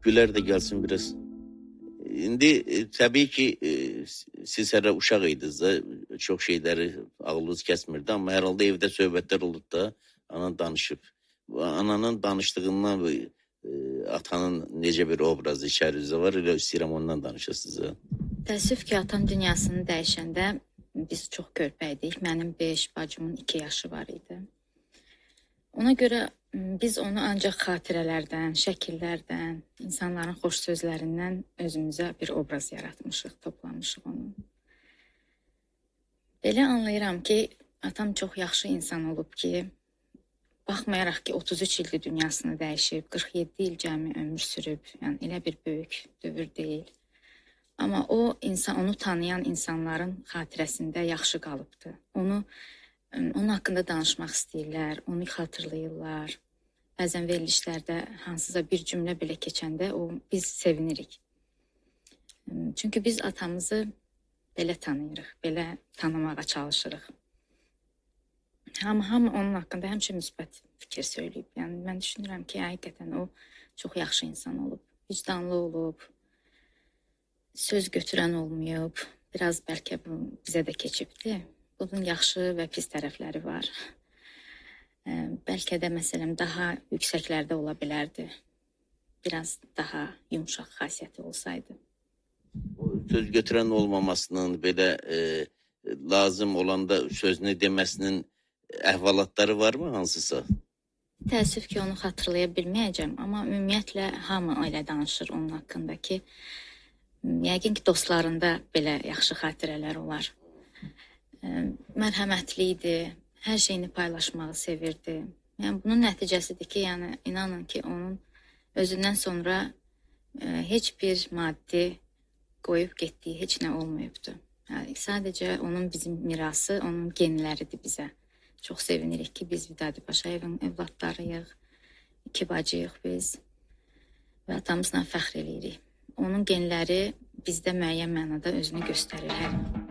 Güler de gelsin biraz. İndi tabii ki siz hələ uşaq idiniz da, çox şeyləri ağlınız kəsmirdi, amma hər halda evdə söhbətlər olub da, anan danışıb. Ananın danışdığından atanın necə bir obrazı içərinizdə var, elə istəyirəm ondan danışasınız. Təəssüf ki, atam dünyasını dəyişəndə biz çox körpəydik. Mənim 5, bacımın 2 yaşı var idi. Ona görə biz onu ancaq xatirələrdən, şəkillərdən, insanların xoş sözlərindən özümüzə bir obraz yaratmışıq, toplamışıq onu. Belə anlayıram ki, atam çox yaxşı insan olub ki, baxmayaraq ki, 33 ildir dünyasını dəyişib, 47 il cəmi ömür sürüb, yəni elə bir böyük dövr deyil. Amma onu tanıyan insanların xatirəsində yaxşı qalıbdı. Onun haqqında danışmaq istəyirlər, onu xatırlayırlar. Bəzən verilişlərdə hansısa bir cümlə belə keçəndə biz sevinirik. Çünki biz atamızı belə tanıyırıq, belə tanımağa çalışırıq. Hamı onun haqqında həmişə müsbət fikir söyləyib. Yəni mən düşünürəm ki, həqiqətən o çox yaxşı insan olub, vicdanlı olub, söz götürən olmayıb, biraz bəlkə bu bizə də keçibdi. Bunun yaxşı və pis tərəfləri var. Bəlkə də məsələn daha yüksəklərdə ola bilərdi. Biraz daha yumşaq xasiyyəti olsaydı. Söz götürən olmamasının, belə lazım olanda sözünü deməsinin əhvalatları varmı hansısa? Təəssüf ki, onu xatırlaya bilməyəcəm, amma ümumiyyətlə hamı elə danışır onun haqqında ki, yəqin ki, dostlarında belə yaxşı xatirələr olar. Mərhəmətli idi, hər şeyini paylaşmağı sevirdi. Yəni bunun nəticəsidir ki, yəni inanın ki, onun özündən sonra heç bir maddi qoyub getdiyi heç nə olmayıbdı. Yəni sadəcə onun bizim mirası, onun genləridir bizə. Çox sevinirik ki, biz Vidadi Paşayevin övladlarıyıq, 2 bacıyıq biz və atamızla fəxr eləyirik. Onun genləri bizdə müəyyən mənada özünü göstərir hər an.